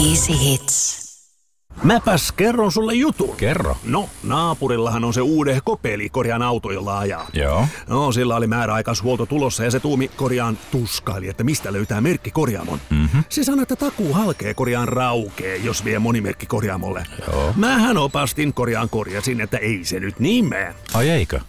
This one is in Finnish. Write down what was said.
Easy Hits. Mäpäs kerron sulle jutun. Kerro. No, naapurillahan on se uudehko pelikorjaan auto, jolla ajaa. Joo. No, sillä oli määräaikaishuolto tulossa ja se tuumi korjaan tuskaili, että mistä löytää merkki korjaamon. Se sanoi, että takuu halkee korjaan raukee, jos vie monimerkki korjaamolle. Joo. Mähän opastin korjasin, että ei se nyt niin mene. Ai eikö?